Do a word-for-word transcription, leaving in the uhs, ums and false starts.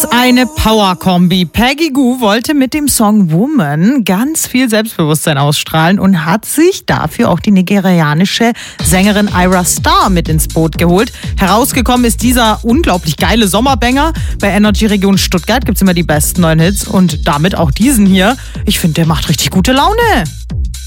Was eine Power-Kombi. Peggy Gou wollte mit dem Song Woman ganz viel Selbstbewusstsein ausstrahlen und hat sich dafür auch die nigerianische Sängerin Ira Star mit ins Boot geholt. Herausgekommen ist dieser unglaublich geile Sommerbanger. Bei Energy Region Stuttgart gibt es immer die besten neuen Hits und damit auch diesen hier. Ich finde, der macht richtig gute Laune.